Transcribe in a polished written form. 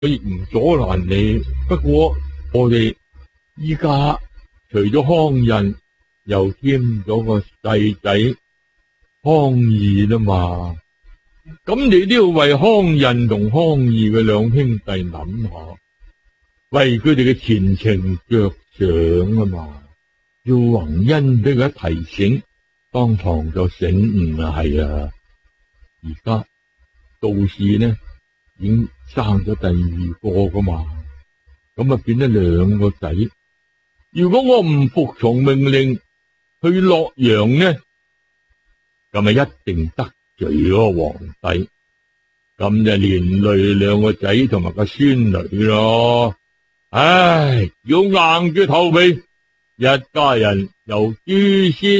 我亦唔阻攔你。不過我哋依家除咗康印，又添咗個細仔康義啦嘛。咁你都要為康印同康義嘅兩兄弟諗下，為佢哋嘅前程着想啊嘛。要宏恩俾佢一提醒，當堂就醒悟啦。係啊，而家道士呢已經生咗第二個噶嘛，咁啊變咗兩個仔。如果我唔服從命令去洛陽呢，咁咪一定得罪咗皇帝，咁就連累兩個仔同埋個孫女咯。唉，要硬住頭皮，一家人由朱仙